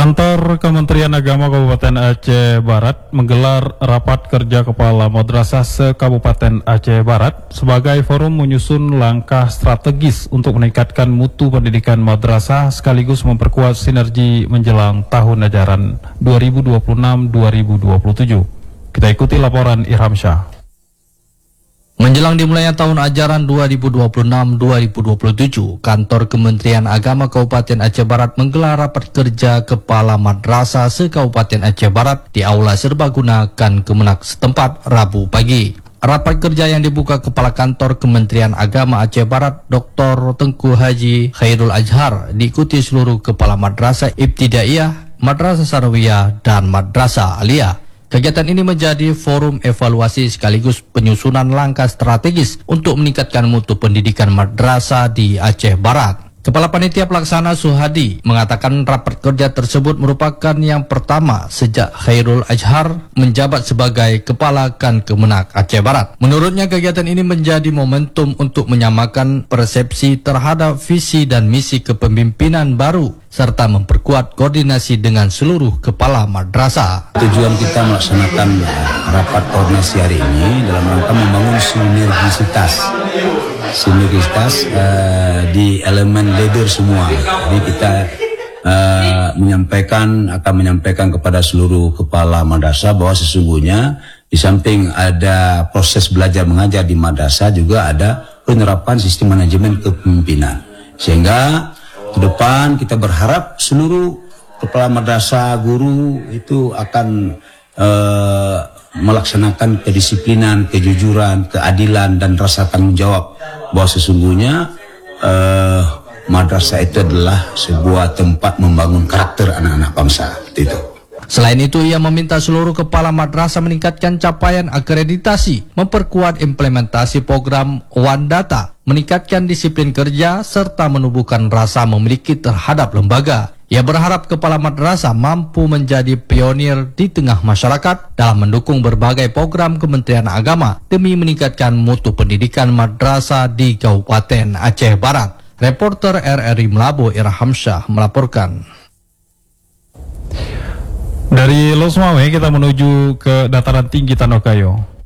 Kantor Kementerian Agama Kabupaten Aceh Barat menggelar rapat kerja kepala madrasah se-Kabupaten Aceh Barat sebagai forum menyusun langkah strategis untuk meningkatkan mutu pendidikan madrasah sekaligus memperkuat sinergi menjelang tahun ajaran 2026-2027. Kita ikuti laporan Irham Syah. Menjelang dimulainya tahun ajaran 2026-2027, Kantor Kementerian Agama Kabupaten Aceh Barat menggelar rapat kerja kepala madrasah se-Kabupaten Aceh Barat di Aula Serbaguna Kemenak setempat Rabu pagi. Rapat kerja yang dibuka Kepala Kantor Kementerian Agama Aceh Barat, Dr. Tengku Haji Khairul Azhar, diikuti seluruh kepala madrasah Ibtidaiyah, Madrasah Sanawiyah, dan Madrasah Aliyah. Kegiatan ini menjadi forum evaluasi sekaligus penyusunan langkah strategis untuk meningkatkan mutu pendidikan madrasah di Aceh Barat. Kepala Panitia Pelaksana Suhadi mengatakan rapat kerja tersebut merupakan yang pertama sejak Khairul Azhar menjabat sebagai Kepala Kemenak Aceh Barat. Menurutnya kegiatan ini menjadi momentum untuk menyamakan persepsi terhadap visi dan misi kepemimpinan baru serta memperkuat koordinasi dengan seluruh kepala madrasah. Tujuan kita melaksanakan rapat koordinasi hari ini dalam rangka membangun sinergisitas di elemen leader semua. Jadi kita akan menyampaikan kepada seluruh kepala madrasah bahwa sesungguhnya di samping ada proses belajar mengajar di madrasah juga ada penerapan sistem manajemen kepemimpinan. Sehingga ke depan kita berharap seluruh kepala madrasah, guru itu akan melaksanakan kedisiplinan, kejujuran, keadilan, dan rasa tanggung jawab bahwa sesungguhnya madrasah itu adalah sebuah tempat membangun karakter anak-anak bangsa. Itu. Selain itu, ia meminta seluruh kepala madrasah meningkatkan capaian akreditasi, memperkuat implementasi program One Data, meningkatkan disiplin kerja, serta menumbuhkan rasa memiliki terhadap lembaga. Ia berharap kepala madrasah mampu menjadi pionir di tengah masyarakat dalam mendukung berbagai program Kementerian Agama demi meningkatkan mutu pendidikan madrasah di Kabupaten Aceh Barat. Reporter RRI Melabu Irham Syah melaporkan. Dari Losmawe kita menuju ke dataran tinggi Tanokayo.